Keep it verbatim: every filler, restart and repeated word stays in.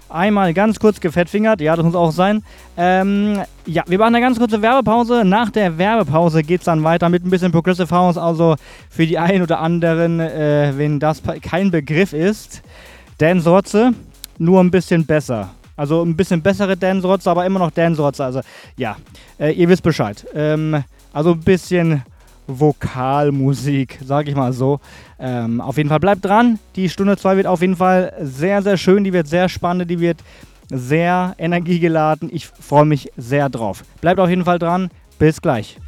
Einmal ganz kurz gefettfingert, ja, das muss auch sein. Ähm, ja, wir machen eine ganz kurze Werbepause. Nach der Werbepause geht es dann weiter mit ein bisschen Progressive House. Also für die einen oder anderen, äh, wenn das kein Begriff ist, Dance-Rotze, nur ein bisschen besser. Also ein bisschen bessere Dance-Rotze, aber immer noch Dance-Rotze. Also ja, äh, ihr wisst Bescheid. Ähm, also ein bisschen Vokalmusik, sag ich mal so. Ähm, auf jeden Fall bleibt dran. Die Stunde zwei wird auf jeden Fall sehr, sehr schön. Die wird sehr spannend. Die wird sehr energiegeladen. Ich freue mich sehr drauf. Bleibt auf jeden Fall dran. Bis gleich.